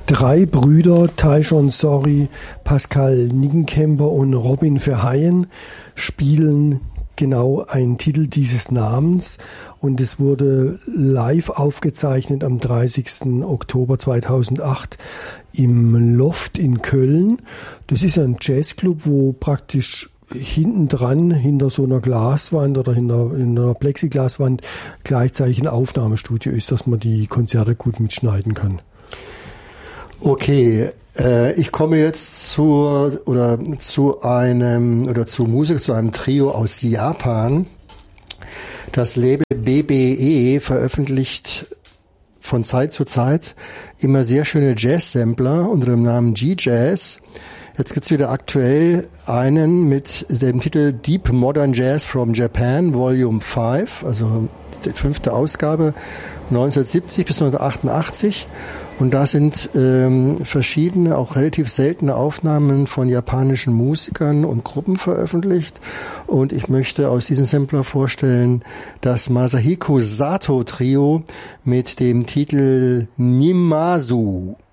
Drei Brüder, Tyshawn Sorey, Pascal Nickenkemper und Robin Verheyen, spielen genau einen Titel dieses Namens, und es wurde live aufgezeichnet am 30. Oktober 2008 im Loft in Köln. Das ist ein Jazzclub, wo praktisch hinten dran, hinter so einer Glaswand oder hinter einer Plexiglaswand gleichzeitig ein Aufnahmestudio ist, dass man die Konzerte gut mitschneiden kann. Okay, ich komme jetzt zu Musik, zu einem Trio aus Japan. Das Label BBE veröffentlicht von Zeit zu Zeit immer sehr schöne Jazz-Sampler unter dem Namen G-Jazz. Jetzt gibt's wieder aktuell einen mit dem Titel Deep Modern Jazz from Japan, Volume 5, also die 5. Ausgabe, 1970 bis 1988. Und da sind verschiedene, auch relativ seltene Aufnahmen von japanischen Musikern und Gruppen veröffentlicht. Und ich möchte aus diesem Sampler vorstellen das Masahiko Sato Trio mit dem Titel Nimazu.